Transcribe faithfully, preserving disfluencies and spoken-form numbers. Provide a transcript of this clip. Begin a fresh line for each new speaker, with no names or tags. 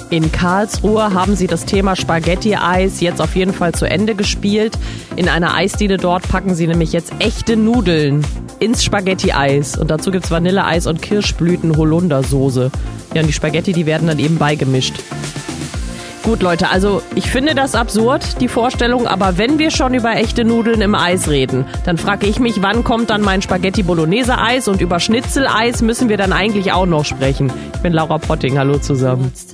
In Karlsruhe haben sie das Thema Spaghetti-Eis jetzt auf jeden Fall zu Ende gespielt. In einer Eisdiele dort packen sie nämlich jetzt echte Nudeln ins Spaghetti-Eis. Und dazu gibt's Vanilleeis und Kirschblüten-Holundersoße. Ja, und die Spaghetti, die werden dann eben beigemischt. Gut, Leute, also ich finde das absurd, die Vorstellung, aber wenn wir schon über echte Nudeln im Eis reden, dann frage ich mich, wann kommt dann mein Spaghetti-Bolognese-Eis und über Schnitzeleis müssen wir dann eigentlich auch noch sprechen. Ich bin Laura Potting, hallo zusammen.